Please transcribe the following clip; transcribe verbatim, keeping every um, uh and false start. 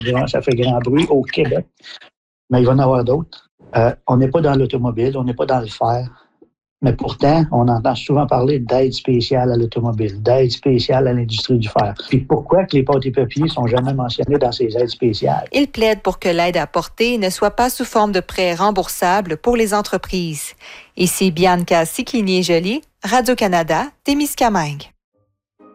Ça fait grand bruit au Québec, mais il va y en avoir d'autres. Euh, on n'est pas dans l'automobile, on n'est pas dans le fer. Mais pourtant, on entend souvent parler d'aide spéciale à l'automobile, d'aide spéciale à l'industrie du fer. Puis pourquoi que les pâtes et papiers sont jamais mentionnés dans ces aides spéciales? Il plaide pour que l'aide apportée ne soit pas sous forme de prêts remboursables pour les entreprises. Ici Bianca Siclinier-Joly, Radio-Canada, Témiscamingue.